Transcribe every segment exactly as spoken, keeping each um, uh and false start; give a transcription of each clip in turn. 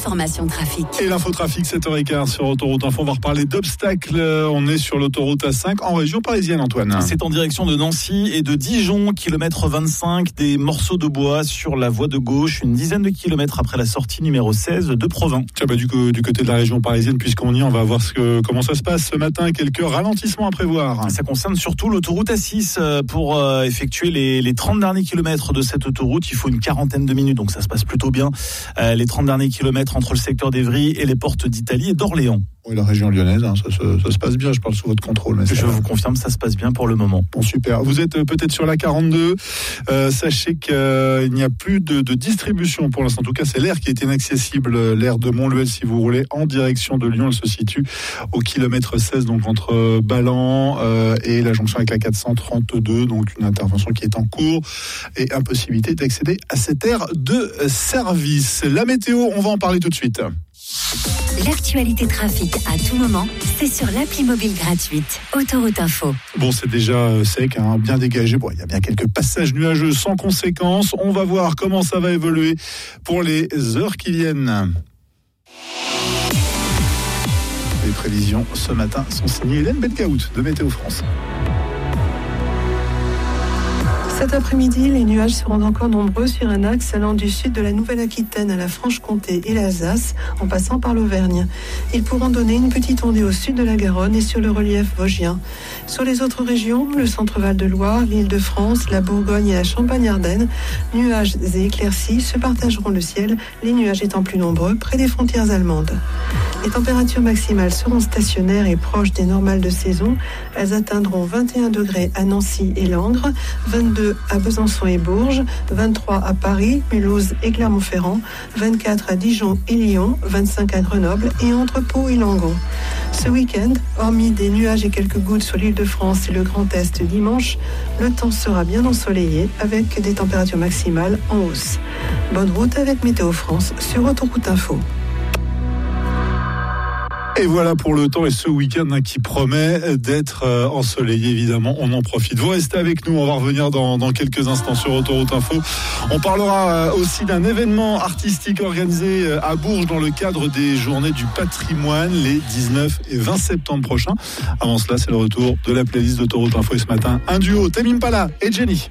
l'information trafic. Et l'infotrafic, sept heures quinze sur Autoroute Info. On va reparler d'obstacles. On est sur l'autoroute A cinq en région parisienne, Antoine. C'est en direction de Nancy et de Dijon, kilomètre vingt-cinq, des morceaux de bois sur la voie de gauche, une dizaine de kilomètres après la sortie numéro seize de Provins. Tiens, bah, du, du côté de la région parisienne, puisqu'on y est, on va voir ce que, comment ça se passe ce matin. Quelques ralentissements à prévoir. Ça concerne surtout l'autoroute A six. Pour euh, effectuer les, les trente derniers kilomètres de cette autoroute, il faut une quarantaine de minutes, donc ça se passe plutôt bien. Euh, les trente derniers kilomètres entre le secteur d'Evry et les portes d'Italie et d'Orléans. Oui, la région lyonnaise, hein, ça, ça, ça se passe bien, je parle sous votre contrôle. Mais je vous confirme, ça se passe bien pour le moment. Bon, super. Vous êtes peut-être sur la quarante-deux. Euh, sachez qu'il euh, n'y a plus de, de distribution pour l'instant. En tout cas, c'est l'aire qui est inaccessible, l'aire de Montluel. Si vous roulez en direction de Lyon, elle se situe au kilomètre seize, donc entre Ballan euh, et la jonction avec la quatre cent trente-deux. Donc une intervention qui est en cours et impossibilité d'accéder à cette aire de service. La météo, on va en parler tout de suite. L'actualité trafic à tout moment, c'est sur l'appli mobile gratuite Autoroute Info. Bon, c'est déjà sec, hein, bien dégagé. Bon, il y a bien quelques passages nuageux sans conséquence. On va voir comment ça va évoluer pour les heures qui viennent. Les prévisions ce matin sont signées Hélène Belgaout de Météo France. Cet après-midi, les nuages seront encore nombreux sur un axe allant du sud de la Nouvelle-Aquitaine à la Franche-Comté et l'Alsace, en passant par l'Auvergne. Ils pourront donner une petite ondée au sud de la Garonne et sur le relief vosgien. Sur les autres régions, le centre-Val de Loire, l'Île-de-France, la Bourgogne et la Champagne-Ardenne, nuages et éclaircies se partageront le ciel, les nuages étant plus nombreux près des frontières allemandes. Les températures maximales seront stationnaires et proches des normales de saison. Elles atteindront vingt et un degrés à Nancy et Langres, vingt-deux à Besançon et Bourges, vingt-trois à Paris, Mulhouse et Clermont-Ferrand, vingt-quatre à Dijon et Lyon, vingt-cinq à Grenoble et entre Pau et Langon. Ce week-end, hormis des nuages et quelques gouttes sur l'Île-de-France et le Grand Est dimanche, le temps sera bien ensoleillé avec des températures maximales en hausse. Bonne route avec Météo France sur Autoroute Info. Et voilà pour le temps et ce week-end hein, qui promet d'être euh, ensoleillé, évidemment, on en profite. Vous restez avec nous, on va revenir dans, dans quelques instants sur Autoroute Info. On parlera euh, aussi d'un événement artistique organisé euh, à Bourges dans le cadre des Journées du Patrimoine les dix-neuf et vingt septembre prochains. Avant cela, c'est le retour de la playlist d'Autoroute Info et ce matin, un duo, Tame Impala et Jenny.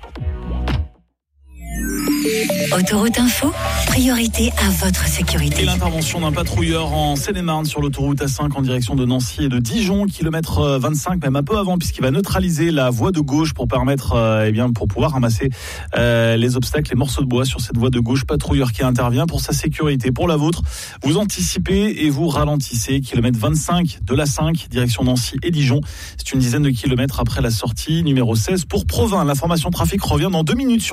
Autoroute Info, priorité à votre sécurité. Et l'intervention d'un patrouilleur en Seine-et-Marne sur l'autoroute A cinq en direction de Nancy et de Dijon, kilomètre vingt-cinq, même un peu avant, puisqu'il va neutraliser la voie de gauche pour permettre, euh, eh bien, pour pouvoir ramasser euh, les obstacles, les morceaux de bois sur cette voie de gauche. Patrouilleur qui intervient pour sa sécurité. Pour la vôtre, vous anticipez et vous ralentissez. Kilomètre vingt-cinq de l'A cinq, direction Nancy et Dijon. C'est une dizaine de kilomètres après la sortie numéro seize pour Provins. L'information trafic revient dans deux minutes sur